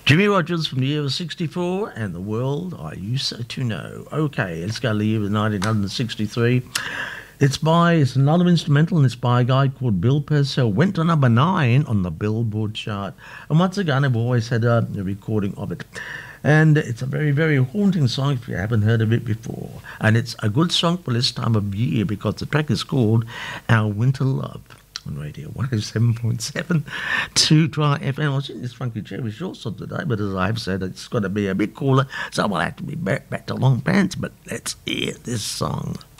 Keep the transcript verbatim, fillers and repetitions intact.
Jimmy Rogers from the year of sixty-four and The World I Used to Know. Okay, let's go to the year of nineteen sixty-three. It's by, it's another instrumental, and it's by a guy called Bill Purcell. Went to number nine on the Billboard chart. And once again, I've always had a, a recording of it. And it's a very, very haunting song if you haven't heard of it before. And it's a good song for this time of year because the track is called Our Winter Love on Radio one oh seven point seven to Dry F M. I was in this funky cherry shorts on today, but as I've said, it's got to be a bit cooler, so I'll have to be back, back to long pants. But let's hear this song.